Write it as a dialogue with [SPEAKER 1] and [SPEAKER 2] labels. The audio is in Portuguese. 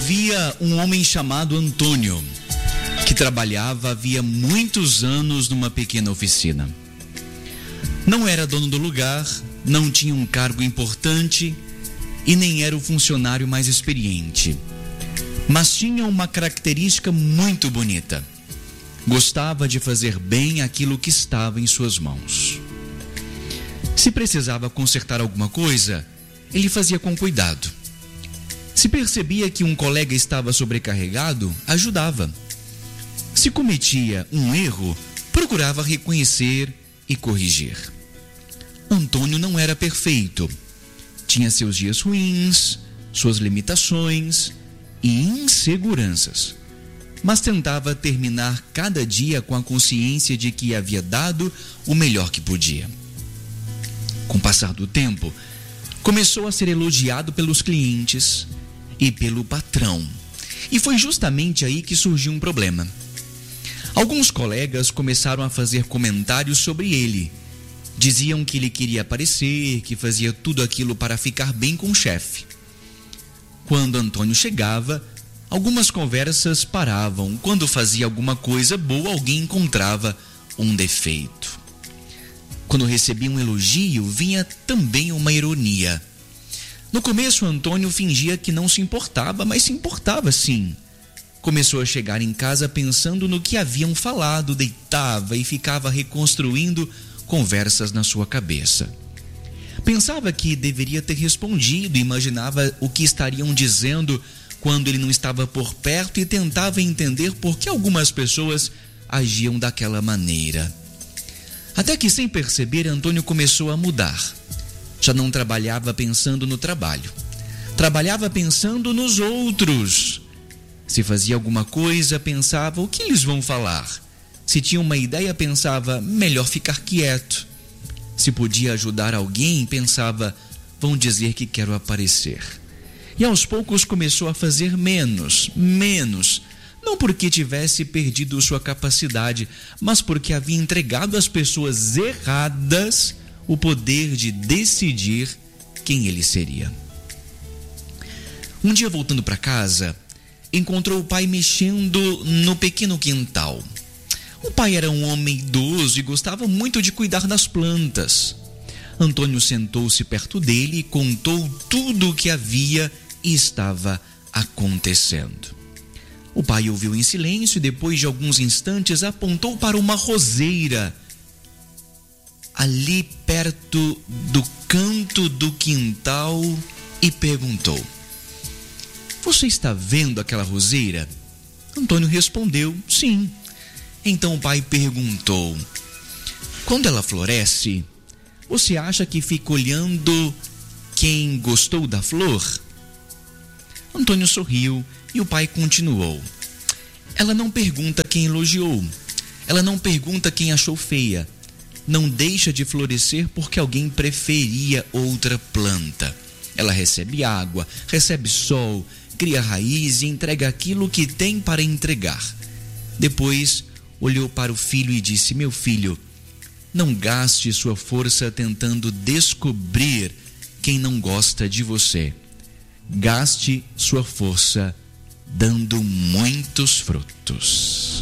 [SPEAKER 1] Havia um homem chamado Antônio, que trabalhava havia muitos anos numa pequena oficina. Não era dono do lugar, não tinha um cargo importante e nem era o funcionário mais experiente. Mas tinha uma característica muito bonita. Gostava de fazer bem aquilo que estava em suas mãos. Se precisava consertar alguma coisa, ele fazia com cuidado. Se percebia que um colega estava sobrecarregado, ajudava. Se cometia um erro, procurava reconhecer e corrigir. Antônio não era perfeito. Tinha seus dias ruins, suas limitações e inseguranças. Mas tentava terminar cada dia com a consciência de que havia dado o melhor que podia. Com o passar do tempo, começou a ser elogiado pelos clientes e pelo patrão. E foi justamente aí que surgiu um problema. Alguns colegas começaram a fazer comentários sobre ele. Diziam que ele queria aparecer, que fazia tudo aquilo para ficar bem com o chefe. Quando Antônio chegava, algumas conversas paravam. Quando fazia alguma coisa boa, alguém encontrava um defeito. Quando recebia um elogio, vinha também uma ironia. No começo, Antônio fingia que não se importava, mas se importava sim. Começou a chegar em casa pensando no que haviam falado, deitava e ficava reconstruindo conversas na sua cabeça. Pensava que deveria ter respondido, imaginava o que estariam dizendo quando ele não estava por perto e tentava entender por que algumas pessoas agiam daquela maneira. Até que, sem perceber, Antônio começou a mudar. Já não trabalhava pensando no trabalho. Trabalhava pensando nos outros. Se fazia alguma coisa, pensava, o que eles vão falar? Se tinha uma ideia, pensava, melhor ficar quieto. Se podia ajudar alguém, pensava, vão dizer que quero aparecer. E aos poucos começou a fazer menos. Não porque tivesse perdido sua capacidade, mas porque havia entregado às pessoas erradas o poder de decidir quem ele seria. Um dia, voltando para casa, encontrou o pai mexendo no pequeno quintal. O pai era um homem idoso e gostava muito de cuidar das plantas. Antônio sentou-se perto dele e contou tudo o que havia e estava acontecendo. O pai ouviu em silêncio e depois de alguns instantes apontou para uma roseira ali perto do canto do quintal e perguntou: você está vendo aquela roseira? Antônio respondeu: sim. Então o pai perguntou: quando ela floresce, você acha que fica olhando quem gostou da flor? Antônio sorriu e o pai continuou: ela não pergunta quem elogiou, ela não pergunta quem achou feia, não deixa de florescer porque alguém preferia outra planta. Ela recebe água, recebe sol, cria raiz e entrega aquilo que tem para entregar. Depois olhou para o filho e disse: meu filho, não gaste sua força tentando descobrir quem não gosta de você. Gaste sua força dando muitos frutos.